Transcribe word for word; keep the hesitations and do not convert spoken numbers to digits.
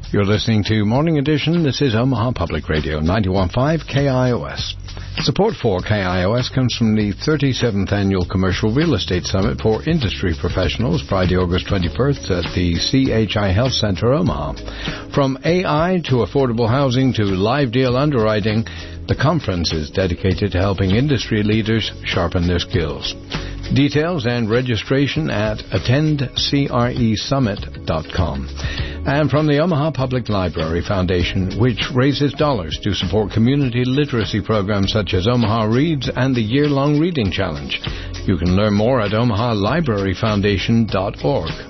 You're listening to Morning Edition. This is Omaha Public Radio, ninety-one point five K I O S. Support for K I O S comes from the thirty-seventh Annual Commercial Real Estate Summit for Industry Professionals, Friday, August twenty-first at the C H I Health Center, Omaha. From A I to affordable housing to live deal underwriting, the conference is dedicated to helping industry leaders sharpen their skills. Details and registration at attend cre summit dot com. And from the Omaha Public Library Foundation, which raises dollars to support community literacy programs such as Omaha Reads and the year-long Reading Challenge. You can learn more at omaha library foundation dot org.